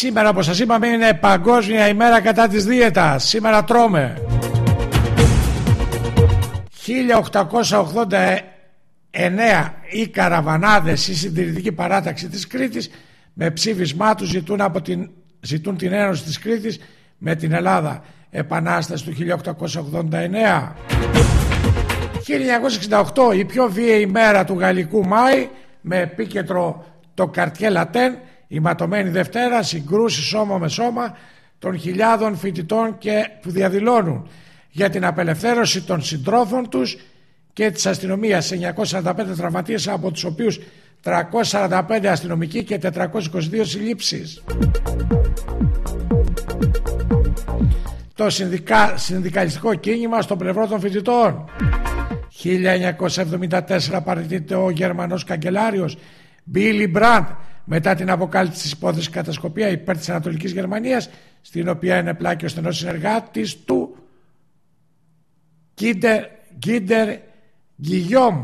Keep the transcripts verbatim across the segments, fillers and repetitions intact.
Σήμερα, όπως σας είπαμε, είναι Παγκόσμια ημέρα κατά της δίαιτας. Σήμερα τρώμε. χίλια οκτακόσια ογδόντα εννέα οι καραβανάδες, η συντηρητική παράταξη της Κρήτης, με ψήφισμά τους ζητούν, από την, ζητούν την ένωση της Κρήτης με την Ελλάδα. Επανάσταση του χίλια οκτακόσια ογδόντα εννέα. χίλια εννιακόσια εξήντα οκτώ, η πιο βίαιη ημέρα του Γαλλικού Μάη, με επίκεντρο το Καρτιέ Λατέν, η ματωμένη Δευτέρα, συγκρούσεις σώμα με σώμα των χιλιάδων φοιτητών και που διαδηλώνουν για την απελευθέρωση των συντρόφων τους και της αστυνομίας. εννιακόσια σαράντα πέντε τραυματίες, από τους οποίους τριακόσια σαράντα πέντε αστυνομικοί και τετρακόσιες είκοσι δύο συλλήψεις. Το συνδικα... συνδικαλιστικό κίνημα στο πλευρό των φοιτητών. χίλια εννιακόσια εβδομήντα τέσσερα παραιτείται ο Γερμανός καγκελάριος Μπίλι Μπραντ μετά την αποκάλυψη της υπόθεσης κατασκοπία υπέρ της Ανατολικής Γερμανίας, στην οποία είναι πλάκη ο στενός συνεργάτης του Γκίντερ, Γκίντερ Γκιγιόμ.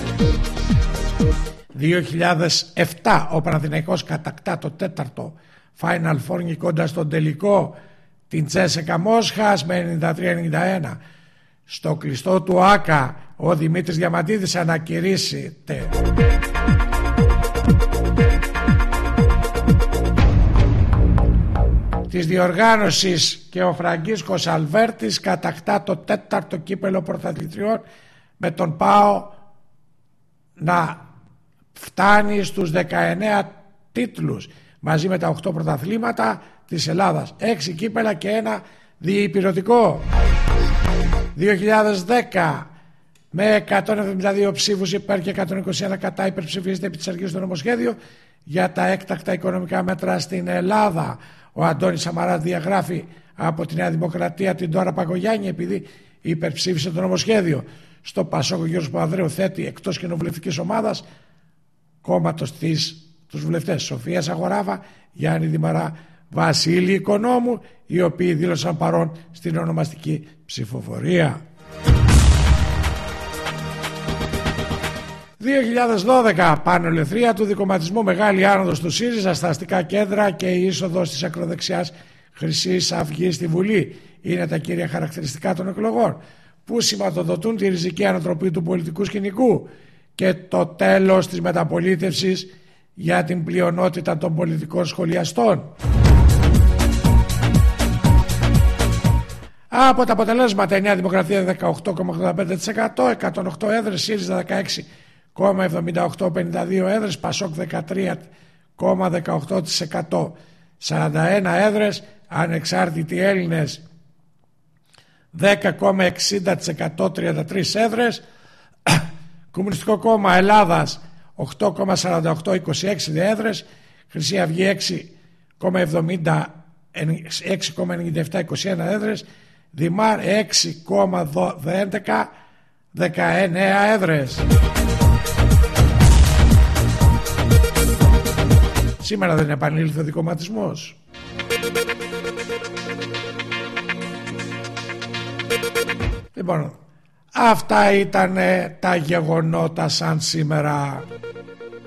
δύο χιλιάδες επτά ο Παναθηναϊκός κατακτά το τέταρτο Final Four, νικώντας στον τελικό την Τσέσεκα Μόσχας με ενενήντα τρία ενενήντα ένα. Στο κλειστό του Άκα ο Δημήτρης Διαμαντίδης ανακηρύσσεται. Της διοργάνωσης και ο Φραγκίσκος Αλβέρτης κατακτά το τέταρτο κύπελο πρωταθλητριών, με τον ΠΑΟ να φτάνει στους δεκαεννέα τίτλους μαζί με τα οκτώ πρωταθλήματα της Ελλάδας, έξι κύπελα και ένα διυπηρωτικό. δύο χιλιάδες δέκα με εκατόν εβδομήντα δύο ψήφους υπέρ και εκατόν είκοσι ένα κατά υπερψηφίζεται επί της αρχής το νομοσχέδιο για τα έκτακτα οικονομικά μέτρα στην Ελλάδα. Ο Αντώνης Σαμαράς διαγράφει από τη Νέα Δημοκρατία την Ντόρα Παγκογιάννη επειδή υπερψήφισε το νομοσχέδιο. Στο Πασόκ ο Γιώργος Παπανδρέου θέτει εκτός κοινοβουλευτικής ομάδας κόμματος της τους βουλευτές Σοφία Σαγοράβα, Γιάννη Δημαρά, Βασίλη Οικονόμου, οι οποίοι δήλωσαν παρόν στην ονομαστική ψηφοφορία. δύο χιλιάδες δώδεκα πανολεθρία του δικομματισμού, μεγάλη άνοδος του ΣΥΡΙΖΑ στα αστικά κέντρα και η είσοδος της ακροδεξιάς Χρυσής Αυγής στη Βουλή είναι τα κύρια χαρακτηριστικά των εκλογών που σηματοδοτούν τη ριζική ανατροπή του πολιτικού σκηνικού και το τέλος της μεταπολίτευσης για την πλειονότητα των πολιτικών σχολιαστών. Από τα αποτελέσματα, η Νέα Δημοκρατία δεκαοκτώ κόμμα ογδόντα πέντε τοις εκατό, εκατόν οκτώ έδρες, ΣΥΡΙΖΑ δεκαέξι κόμμα εβδομήντα οκτώ, πενήντα δύο έδρες, ΠΑΣΟΚ δεκατρία κόμμα δεκαοκτώ τοις εκατό, σαράντα ένα έδρες, ανεξάρτητοι Έλληνες δέκα κόμμα εξήντα τοις εκατό, τριάντα τρεις έδρες, Κομμουνιστικό Κόμμα Ελλάδας οκτώ κόμμα σαράντα οκτώ, είκοσι έξι έδρες, Χρυσή Αυγή έξι κόμμα εβδομήντα, έξι κόμμα ενενήντα επτά, είκοσι ένα έδρες, Δημάρ έξι κόμμα έντεκα, δεκαεννέα έδρες. Σήμερα δεν επανήλθε ο δικομματισμός. Λοιπόν, αυτά ήταν τα γεγονότα σαν σήμερα.